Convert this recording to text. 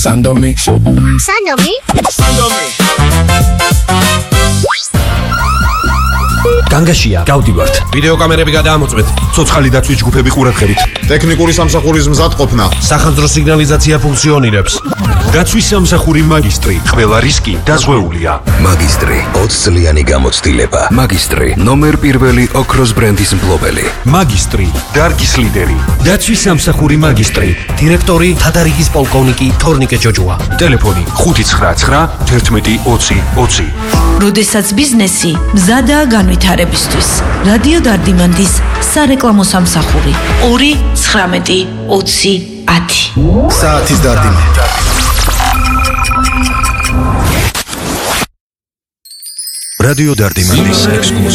Sandomi. Sandomi? განგაშია, გავდივართ. ვიდეო კამერები გადაამოწმეთ. ცოცხალი დაცვის ჯგუფები ყურადღებით. ტექნიკური სამსახურის მზადყოფნა. სახანძრო სიგნალიზაცია ფუნქციონირებს. დაცვის სამსახური მაგისტრი. ყველა რისკი დაზღვეულია. მაგისტრი 20 წლიანი გამოცდილება. მაგისტრი ნომერ პირველი ოქროს ბრენდის მფლობელი. მაგისტრი, დარგის ლიდერი. დაცვის სამსახური მაგისტრი. დირექტორი თადარიგის პოლკოვნიკი თორნიკე ჯოჯუა. ტელეფონი 599 11 20 20. როდესაც ბიზნესი მზადაა განვითარებისთვის. რადიო დარდიმანდის სარეკლამო სამსახური 219 20 10. საათის დარდიმანდი. რადიო დარდიმანდის ექსკლუზივი